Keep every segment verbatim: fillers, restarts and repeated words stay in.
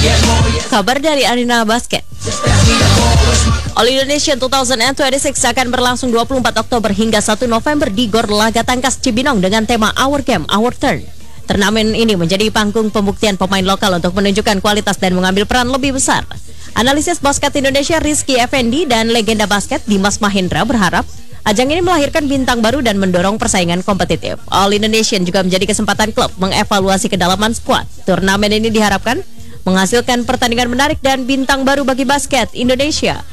Kabar dari arena basket. All Indonesian dua ribu dua puluh enam akan berlangsung dua puluh empat Oktober hingga satu November di Gor Laga Tangkas Cibinong dengan tema Our Game, Our Turn. Turnamen ini menjadi panggung pembuktian pemain lokal untuk menunjukkan kualitas dan mengambil peran lebih besar. Analisis basket Indonesia Rizky Effendi dan legenda basket Dimas Mahendra berharap ajang ini melahirkan bintang baru dan mendorong persaingan kompetitif. All Indonesian juga menjadi kesempatan klub mengevaluasi kedalaman skuad. Turnamen ini diharapkan menghasilkan pertandingan menarik dan bintang baru bagi basket Indonesia.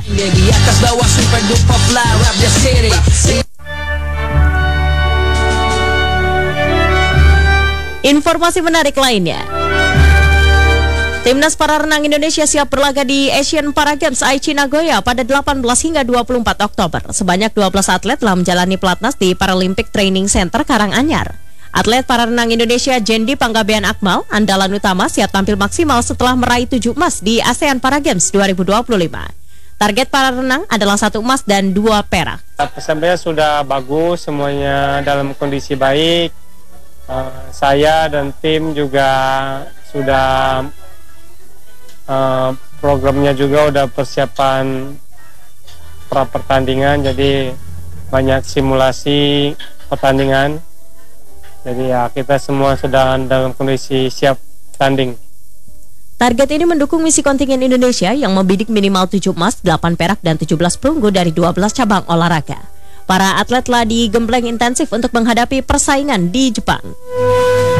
Informasi menarik lainnya. Timnas para renang Indonesia siap berlaga di Asian Para Games Aichi Nagoya pada delapan belas hingga dua puluh empat Oktober. Sebanyak dua belas atlet telah menjalani pelatnas di Paralympic Training Center Karanganyar. Atlet para renang Indonesia Jendi Panggabean Akmal, andalan utama, siap tampil maksimal setelah meraih tujuh emas di ASEAN Para Games dua ribu dua puluh lima. Target para renang adalah satu emas dan dua perak. Persaingannya sudah bagus, semuanya dalam kondisi baik. Uh, saya dan tim juga sudah uh, programnya juga udah persiapan pra pertandingan, jadi banyak simulasi pertandingan. Jadi ya kita semua sudah dalam kondisi siap tanding. Target ini mendukung misi kontingen Indonesia yang membidik minimal tujuh emas, delapan perak, dan tujuh belas perunggu dari dua belas cabang olahraga. Para atlet telah digembleng intensif untuk menghadapi persaingan di Jepang.